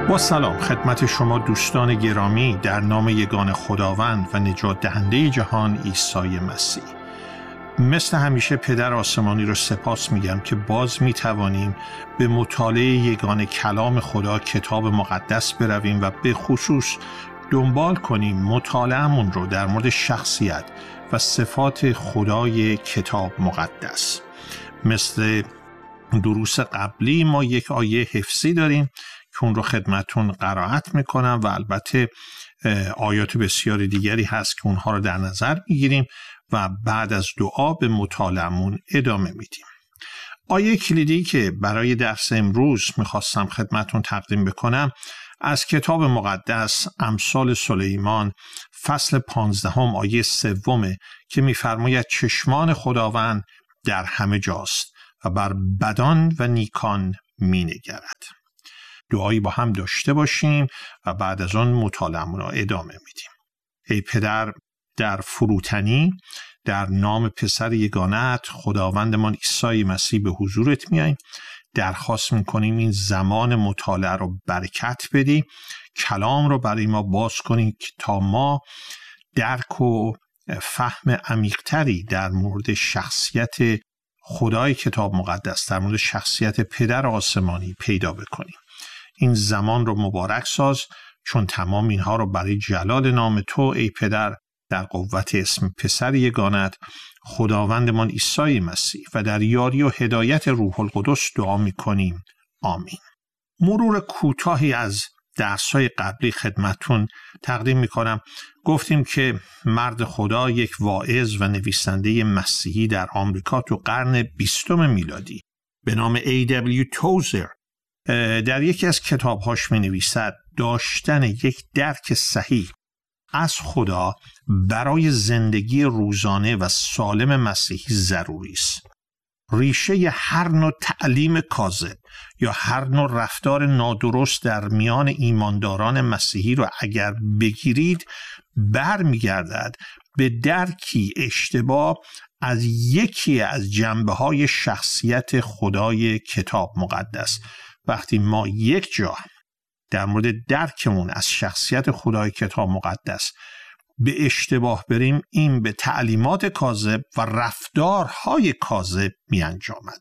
با سلام خدمت شما دوستان گرامی در نام یگان خداوند و نجات دهنده جهان عیسی مسیح. مثل همیشه پدر آسمانی رو سپاس میگم که باز میتوانیم به مطالعه یگان کلام خدا کتاب مقدس برویم و به خصوص دنبال کنیم مطالعه‌مون رو در مورد شخصیت و صفات خدای کتاب مقدس. مثل دروس قبلی ما یک آیه حفظی داریم که اون رو خدمتون قرائت میکنم و البته آیات بسیاری دیگری هست که اونها رو در نظر میگیریم و بعد از دعا به مطالعه‌مون ادامه میدیم. آیه کلیدی که برای درس امروز میخواستم خدمتون تقدیم بکنم از کتاب مقدس امثال سلیمان فصل 15 آیه 3 که میفرماید چشمان خداوند در همه جاست و بر بدان و نیکان مینگرد. دعایی با هم داشته باشیم و بعد از آن مطالعه‌مون رو ادامه میدیم. ای پدر، در فروتنی در نام پسر یگانه‌ات خداوندمان عیسی مسیح به حضورت میاییم. درخواست میکنیم این زمان مطالعه رو برکت بدی، کلام رو برای ما باز کنی که تا ما درک و فهم عمیق‌تری در مورد شخصیت خدای کتاب مقدس، در مورد شخصیت پدر آسمانی پیدا بکنیم. این زمان رو مبارک ساز، چون تمام اینها رو برای جلال نام تو ای پدر در قوت اسم پسر یگانت خداوندمان عیسی مسیح و در یاری و هدایت روح القدس دعا می‌کنیم. آمین. مرور کوتاهی از درس‌های قبلی خدمتون تقدیم می‌کنم. گفتیم که مرد خدا یک واعظ و نویسنده مسیحی در آمریکا تو قرن 20 میلادی به نام A.W. توزر در یکی از کتاب‌هاش می‌نویسد داشتن یک درک صحیح از خدا برای زندگی روزانه و سالم مسیحی ضروری است. ریشه هر نوع تعلیم کاذب یا هر نوع رفتار نادرست در میان ایمانداران مسیحی رو اگر بگیرید برمیگردد به درکی اشتباه از یکی از جنبه‌های شخصیت خدای کتاب مقدس. وقتی ما یک جا در مورد درکمون از شخصیت خدای کتاب مقدس به اشتباه بریم، این به تعلیمات کاذب و رفتارهای کاذب می انجامد.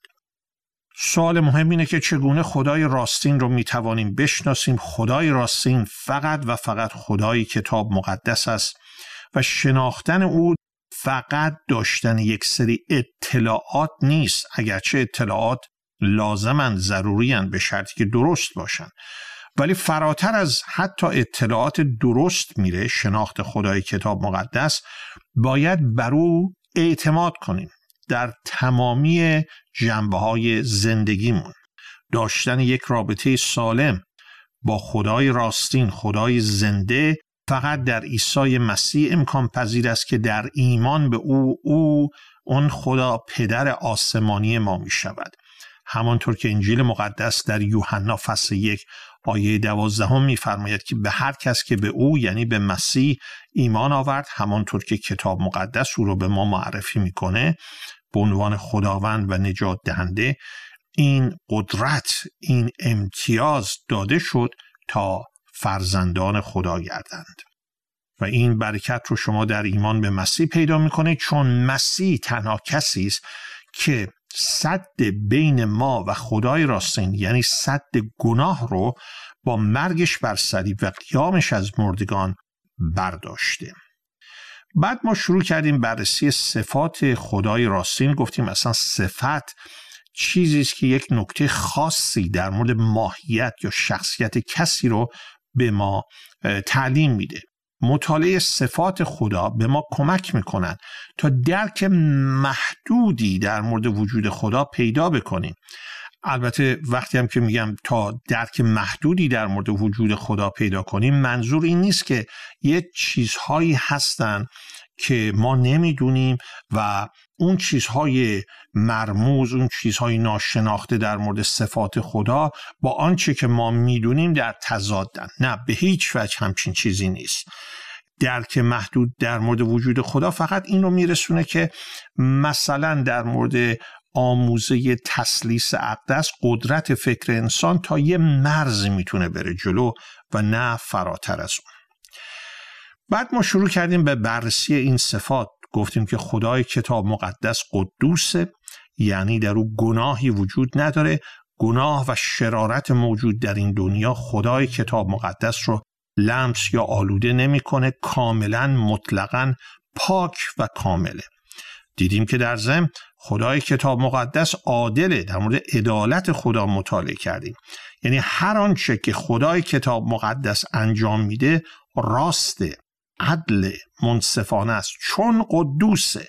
سوال مهم اینه که چگونه خدای راستین رو می توانیم بشناسیم؟ خدای راستین فقط و فقط خدای کتاب مقدس است و شناختن او فقط داشتن یک سری اطلاعات نیست، اگرچه اطلاعات لازماً ضروریاً به شرطی که درست باشن، ولی فراتر از حتی اطلاعات درست میره. شناخت خدای کتاب مقدس باید بر او اعتماد کنیم در تمامی جنبه‌های زندگیمون. داشتن یک رابطه سالم با خدای راستین، خدای زنده، فقط در عیسی مسیح امکان پذیر است که در ایمان به او اون خدا پدر آسمانی ما می شود. همانطور که انجیل مقدس در یوحنا فصل 1 آیه 12 می‌فرماید که به هر کس که به او یعنی به مسیح ایمان آورد، همانطور که کتاب مقدس او رو به ما معرفی میکنه به عنوان خداوند و نجات دهنده، این قدرت، این امتیاز داده شد تا فرزندان خدا گردند. و این برکت رو شما در ایمان به مسیح پیدا میکنه، چون مسیح تنها کسی است که سد بین ما و خدای راستین، یعنی سد گناه رو با مرگش بر صلیب و قیامش از مردگان برداشته. بعد ما شروع کردیم بررسی صفات خدای راستین. گفتیم اصلا صفت چیزی است که یک نکته خاصی در مورد ماهیت یا شخصیت کسی رو به ما تعلیم میده. مطالعه صفات خدا به ما کمک میکنن تا درک محدودی در مورد وجود خدا پیدا بکنیم. البته وقتی هم که میگم تا درک محدودی در مورد وجود خدا پیدا کنیم، منظور این نیست که یه چیزهایی هستن که ما نمیدونیم و اون چیزهای مرموز، اون چیزهای ناشناخته در مورد صفات خدا با آنچه که ما میدونیم در تضادن. نه، به هیچ وجه همچین چیزی نیست. درک محدود در مورد وجود خدا فقط این رو میرسونه که مثلا در مورد آموزه تثلیث اقدس قدرت فکر انسان تا یه مرزی میتونه بره جلو و نه فراتر از اون. بعد ما شروع کردیم به بررسی این صفات. گفتیم که خدای کتاب مقدس قدوسه، یعنی در او گناهی وجود نداره. گناه و شرارت موجود در این دنیا خدای کتاب مقدس رو لمس یا آلوده نمی‌کنه. کاملا مطلقاً پاک و کامله. دیدیم که در ضمن خدای کتاب مقدس عادله. در مورد عدالت خدا مطالعه کردیم. یعنی هر آنچه که خدای کتاب مقدس انجام میده راسته، عدل، منصفانه است، چون قدوسه.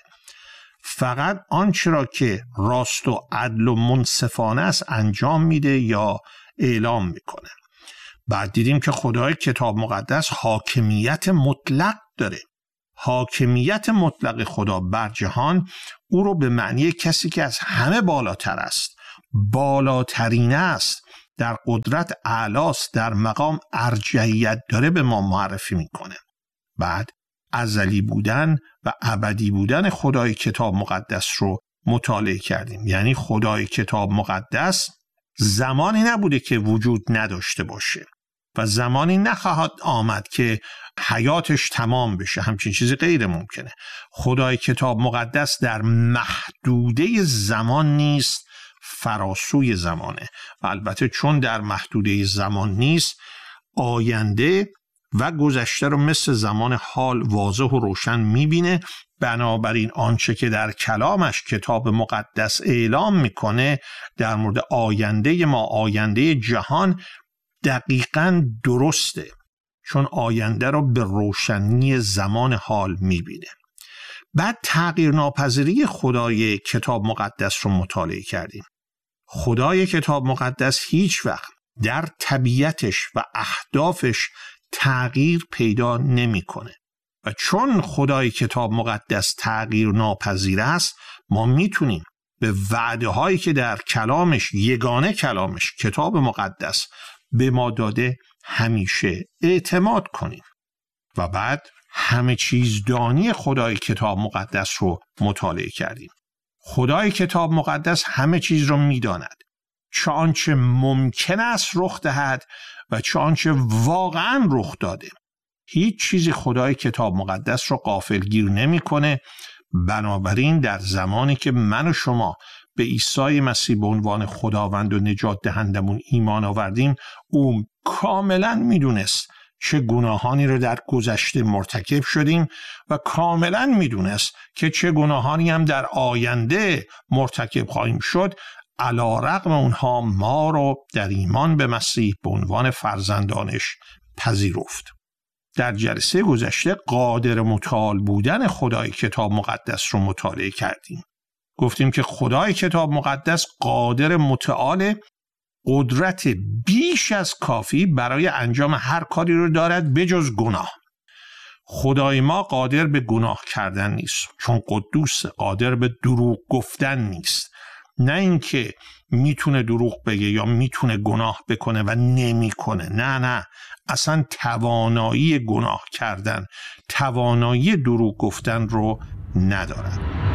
فقط آنچه را که راست و عدل و منصفانه است انجام میده یا اعلام میکنه. بعد دیدیم که خدای کتاب مقدس حاکمیت مطلق داره. حاکمیت مطلق خدا بر جهان او رو به معنی کسی که از همه بالاتر است، بالاترین است، در قدرت اعلاست، در مقام ارجحیت داره به ما معرفی میکنه. بعد ازلی بودن و ابدی بودن خدای کتاب مقدس رو مطالعه کردیم. یعنی خدای کتاب مقدس زمانی نبوده که وجود نداشته باشه و زمانی نخواهد آمد که حیاتش تمام بشه. همچین چیزی غیر ممکنه. خدای کتاب مقدس در محدوده زمان نیست، فراسوی زمانه. و البته چون در محدوده زمان نیست، آینده و گذشته رو مثل زمان حال واضح و روشن میبینه. بنابراین آنچه که در کلامش کتاب مقدس اعلام میکنه در مورد آینده ما، آینده جهان، دقیقاً درسته، چون آینده رو به روشنی زمان حال میبینه. بعد تغییر ناپذیری خدای کتاب مقدس رو مطالعه کردیم. خدای کتاب مقدس هیچ وقت در طبیعتش و اهدافش تغییر پیدا نمیکنه و چون خدای کتاب مقدس تغییر ناپذیر است، ما میتونیم به وعده هایی که در کلامش، یگانه کلامش، کتاب مقدس به ما داده همیشه اعتماد کنیم. و بعد همه چیز دانی خدای کتاب مقدس رو مطالعه کردیم. خدای کتاب مقدس همه چیز رو میداند، چه آنچه ممکن است رخ دهد و چه آنچه واقعا رخ داده. هیچ چیزی خدای کتاب مقدس رو غافلگیر نمی‌کنه. بنابراین در زمانی که من و شما به عیسی مسیح به عنوان خداوند و نجات دهندمون ایمان آوردیم، او کاملا میدونست چه گناهانی رو در گذشته مرتکب شدیم و کاملا میدونست که چه گناهانی هم در آینده مرتکب خواهیم شد. علی رغم اونها ما رو در ایمان به مسیح به عنوان فرزندانش پذیرفت. در جلسه گذشته قادر متعال بودن خدای کتاب مقدس رو مطالعه کردیم. گفتیم که خدای کتاب مقدس قادر متعال، قدرت بیش از کافی برای انجام هر کاری رو دارد بجز گناه. خدای ما قادر به گناه کردن نیست، چون قدوس. قادر به دروغ گفتن نیست، نه اینکه میتونه دروغ بگه یا میتونه گناه بکنه و نمیکنه. نه، اصلا توانایی گناه کردن، توانایی دروغ گفتن رو ندارد.